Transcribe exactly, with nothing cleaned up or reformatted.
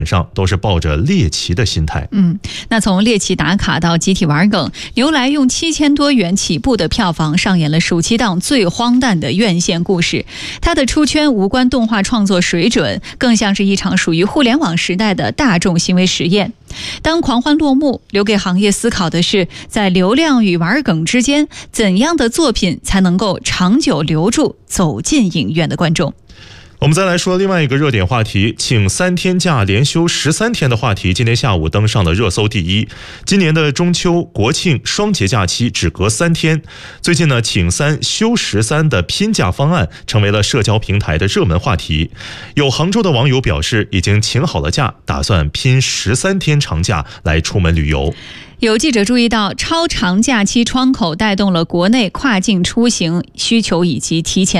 上都是抱着猎奇的心态。 嗯，那从猎奇打卡到集体玩梗，牛来用七千多元起步的票房上演了暑期档最荒诞的院线故事。它的出圈无关动画创作水准，更像是一场属于互联网时代的大众行为实验。当狂欢落幕，留给行业思考的是，在流量与玩梗之间，怎样的作品才能够长久留住走进影院的观众。 我们再来说另外一个热点话题，请三天假连休十三天的话题，今天下午登上了热搜第一。今年的中秋、国庆双节假期只隔三天，最近呢，请三休十三的拼假方案成为了社交平台的热门话题。有杭州的网友表示，已经请好了假，打算拼十三天长假来出门旅游。 有记者注意到，超长假期窗口带动了国内跨境出行需求以及提前